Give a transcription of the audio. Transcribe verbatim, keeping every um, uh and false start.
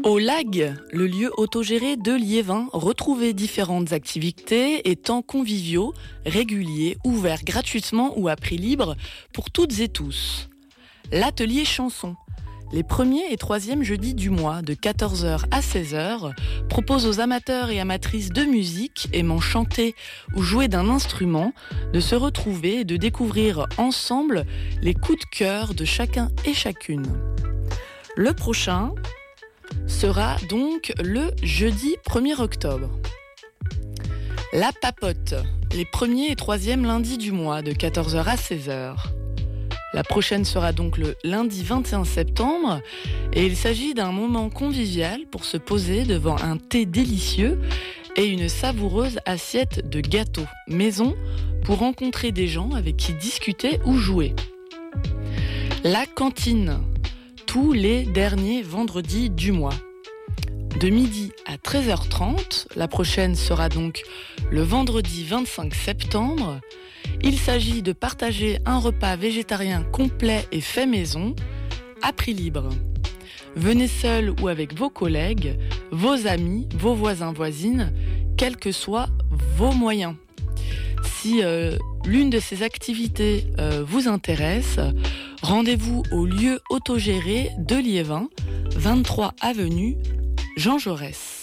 Au Lag, le lieu autogéré de Liévin, retrouvez différentes activités et temps conviviaux, réguliers, ouverts gratuitement ou à prix libre pour toutes et tous. L'atelier chanson, les premiers et troisièmes jeudis du mois de quatorze heures à seize heures, propose aux amateurs et amatrices de musique aimant chanter ou jouer d'un instrument de se retrouver et de découvrir ensemble les coups de cœur de chacun et chacune. Le prochain sera donc le jeudi premier octobre. La Papote, les premiers et troisièmes lundis du mois de quatorze heures à seize heures. La prochaine sera donc le lundi vingt et un septembre et il s'agit d'un moment convivial pour se poser devant un thé délicieux et une savoureuse assiette de gâteaux maison pour rencontrer des gens avec qui discuter ou jouer. La Cantine, tous les derniers vendredis du mois. De midi à treize heures trente, la prochaine sera donc le vendredi vingt-cinq septembre. Il s'agit de partager un repas végétarien complet et fait maison, à prix libre. Venez seul ou avec vos collègues, vos amis, vos voisins, voisines, quels que soient vos moyens. Si euh, l'une de ces activités euh, vous intéresse, rendez-vous au lieu autogéré de Liévin, vingt-trois avenue Jean Jaurès.